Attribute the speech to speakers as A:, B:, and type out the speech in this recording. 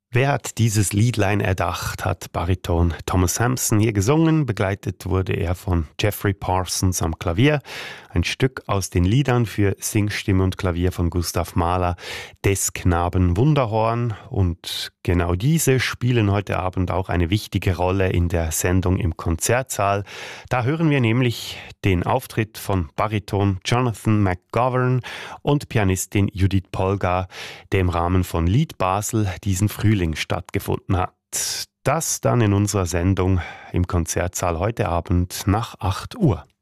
A: Wer hat dieses Liedlein erdacht, hat Bariton Thomas Sampson hier gesungen. Begleitet wurde er von Jeffrey Parsons am Klavier. Ein Stück aus den Liedern für Singstimme und Klavier von Gustav Mahler, des Knaben Wunderhorn. Und genau diese spielen heute Abend auch eine wichtige Rolle in der Sendung im Konzertsaal. Da hören wir nämlich den Auftritt von Bariton Jonathan McGovern und Pianistin Judith Polgar, der im Rahmen von Lied Basel diesen Frühling stattgefunden hat. Das dann in unserer Sendung im Konzertsaal heute Abend nach 8 Uhr.